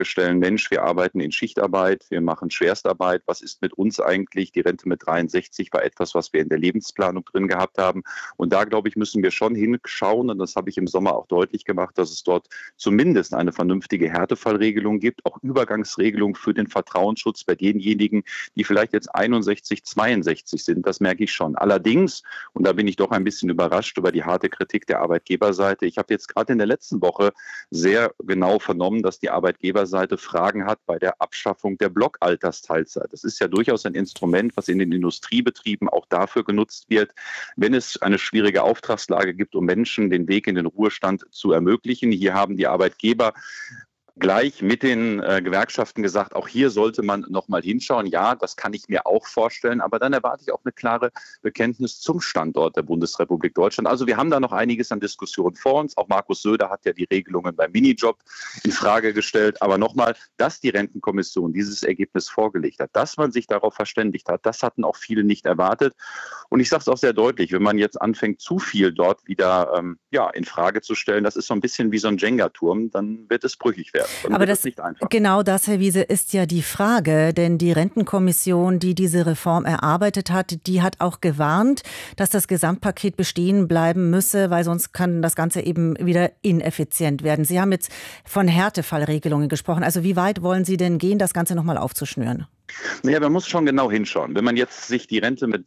stellen, Mensch, wir arbeiten in Schichtarbeit, wir machen Schwerstarbeit. Was ist mit uns eigentlich? Die Rente mit 63 war etwas, was wir in der Lebensplanung drin gehabt haben. Und da, glaube ich, müssen wir schon hinschauen. Und das habe ich im Sommer auch deutlich gemacht, dass es dort zumindest eine vernünftige Härtefallregelung gibt, auch Übergangsregelung für den Vertrauensschutz bei denjenigen, die vielleicht jetzt 61, 62 sind. Das merke ich schon. Allerdings, und da bin ich doch ein bisschen überrascht über die harte Kritik der Arbeitgeberseite. Ich habe jetzt gerade in der letzten Woche sehr genau vernommen, dass die Arbeitgeberseite Fragen hat bei der Abschaffung der Blockaltersteilzeit. Das ist ja durchaus ein Instrument, was in den Industriebetrieben auch dafür genutzt wird, wenn es eine schwierige Auftragslage gibt, um Menschen den Weg in den Ruhestand zu ermöglichen. Hier haben die Arbeitgeber gleich mit den Gewerkschaften gesagt, auch hier sollte man noch mal hinschauen. Ja, das kann ich mir auch vorstellen, aber dann erwarte ich auch eine klare Bekenntnis zum Standort der Bundesrepublik Deutschland. Also wir haben da noch einiges an Diskussionen vor uns. Auch Markus Söder hat ja die Regelungen beim Minijob in Frage gestellt. Aber nochmal, dass die Rentenkommission dieses Ergebnis vorgelegt hat, dass man sich darauf verständigt hat, das hatten auch viele nicht erwartet. Und ich sage es auch sehr deutlich, wenn man jetzt anfängt, zu viel dort wieder in Frage zu stellen, das ist so ein bisschen wie so ein Jenga-Turm, dann wird es brüchig werden. Aber genau das, Herr Wiese, ist ja die Frage, denn die Rentenkommission, die diese Reform erarbeitet hat, die hat auch gewarnt, dass das Gesamtpaket bestehen bleiben müsse, weil sonst kann das Ganze eben wieder ineffizient werden. Sie haben jetzt von Härtefallregelungen gesprochen. Also wie weit wollen Sie denn gehen, das Ganze nochmal aufzuschnüren? Naja, man muss schon genau hinschauen. Wenn man jetzt sich die Rente mit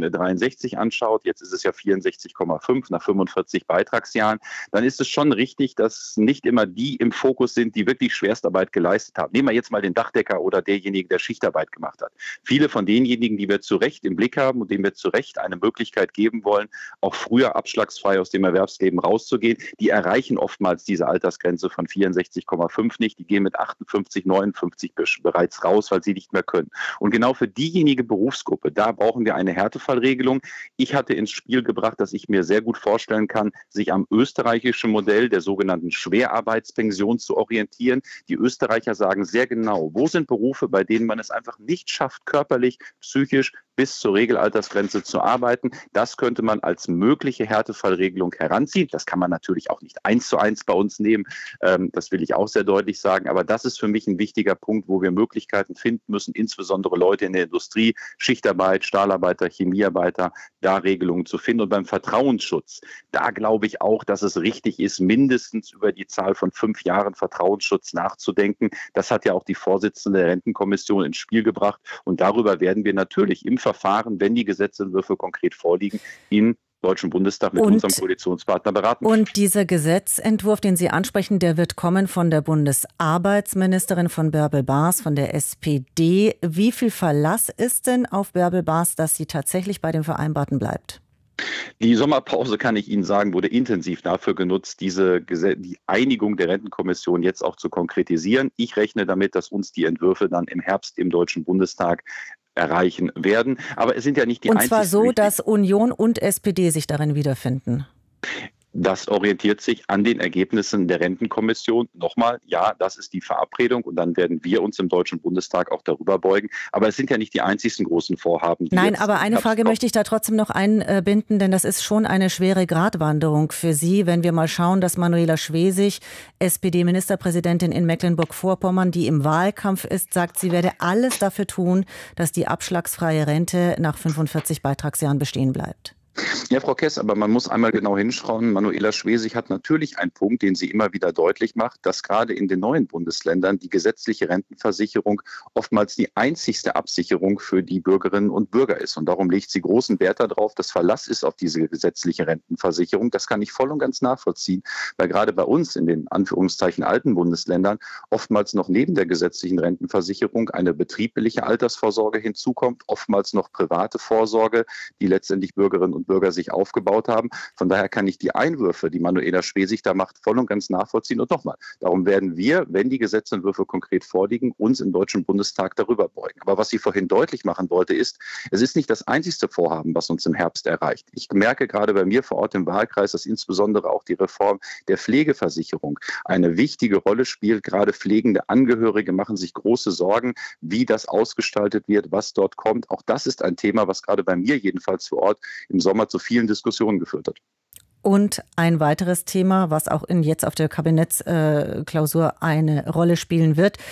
63 anschaut, jetzt ist es ja 64,5 nach 45 Beitragsjahren, dann ist es schon richtig, dass nicht immer die im Fokus sind, die wirklich Schwerstarbeit geleistet haben. Nehmen wir jetzt mal den Dachdecker oder derjenige, der Schichtarbeit gemacht hat. Viele von denjenigen, die wir zu Recht im Blick haben und denen wir zu Recht eine Möglichkeit geben wollen, auch früher abschlagsfrei aus dem Erwerbsleben rauszugehen, die erreichen oftmals diese Altersgrenze von 64,5 nicht. Die gehen mit 58, 59 bereits raus, weil sie nicht mehr können. Und genau für diejenige Berufsgruppe, da brauchen wir eine Härtefallregelung. Ich hatte ins Spiel gebracht, dass ich mir sehr gut vorstellen kann, sich am österreichischen Modell der sogenannten Schwerarbeitspension zu orientieren. Die Österreicher sagen sehr genau, wo sind Berufe, bei denen man es einfach nicht schafft, körperlich, psychisch bis zur Regelaltersgrenze zu arbeiten. Das könnte man als mögliche Härtefallregelung heranziehen. Das kann man natürlich auch nicht 1:1 bei uns nehmen. Das will ich auch sehr deutlich sagen. Aber das ist für mich ein wichtiger Punkt, wo wir Möglichkeiten finden müssen, insbesondere Leute in der Industrie, Schichtarbeit, Stahlarbeiter, Chemiearbeiter, da Regelungen zu finden. Und beim Vertrauensschutz, da glaube ich auch, dass es richtig ist, mindestens über die Zahl von 5 Jahren Vertrauensschutz nachzudenken. Das hat ja auch die Vorsitzende der Rentenkommission ins Spiel gebracht. Und darüber werden wir natürlich im Verfahren, wenn die Gesetzentwürfe konkret vorliegen, im Deutschen Bundestag mit unserem Koalitionspartner beraten. Und dieser Gesetzentwurf, den Sie ansprechen, der wird kommen von der Bundesarbeitsministerin, von Bärbel Baas, von der SPD. Wie viel Verlass ist denn auf Bärbel Baas, dass sie tatsächlich bei dem Vereinbarten bleibt? Die Sommerpause, kann ich Ihnen sagen, wurde intensiv dafür genutzt, die Einigung der Rentenkommission jetzt auch zu konkretisieren. Ich rechne damit, dass uns die Entwürfe dann im Herbst im Deutschen Bundestag erreichen werden. Aber es sind ja nicht die einzigen. Und zwar so, dass Union und SPD sich darin wiederfinden. Das orientiert sich an den Ergebnissen der Rentenkommission. Nochmal, ja, das ist die Verabredung und dann werden wir uns im Deutschen Bundestag auch darüber beugen. Aber es sind ja nicht die einzigsten großen Vorhaben. Nein, aber eine Frage möchte ich da trotzdem noch einbinden, denn das ist schon eine schwere Gratwanderung für Sie, wenn wir mal schauen, dass Manuela Schwesig, SPD-Ministerpräsidentin in Mecklenburg-Vorpommern, die im Wahlkampf ist, sagt, sie werde alles dafür tun, dass die abschlagsfreie Rente nach 45 Beitragsjahren bestehen bleibt. Ja, Frau Kess, aber man muss einmal genau hinschauen. Manuela Schwesig hat natürlich einen Punkt, den sie immer wieder deutlich macht, dass gerade in den neuen Bundesländern die gesetzliche Rentenversicherung oftmals die einzigste Absicherung für die Bürgerinnen und Bürger ist. Und darum legt sie großen Wert darauf, dass Verlass ist auf diese gesetzliche Rentenversicherung. Das kann ich voll und ganz nachvollziehen, weil gerade bei uns in den Anführungszeichen alten Bundesländern oftmals noch neben der gesetzlichen Rentenversicherung eine betriebliche Altersvorsorge hinzukommt, oftmals noch private Vorsorge, die letztendlich Bürgerinnen und Bürger sich aufgebaut haben. Von daher kann ich die Einwürfe, die Manuela Schwesig da macht, voll und ganz nachvollziehen. Und nochmal, darum werden wir, wenn die Gesetzentwürfe konkret vorliegen, uns im Deutschen Bundestag darüber beugen. Aber was sie vorhin deutlich machen wollte, ist, es ist nicht das einzigste Vorhaben, was uns im Herbst erreicht. Ich merke gerade bei mir vor Ort im Wahlkreis, dass insbesondere auch die Reform der Pflegeversicherung eine wichtige Rolle spielt. Gerade pflegende Angehörige machen sich große Sorgen, wie das ausgestaltet wird, was dort kommt. Auch das ist ein Thema, was gerade bei mir jedenfalls vor Ort im Sommer zu vielen Diskussionen geführt hat. Und ein weiteres Thema, was auch jetzt auf der Kabinettsklausur eine Rolle spielen wird,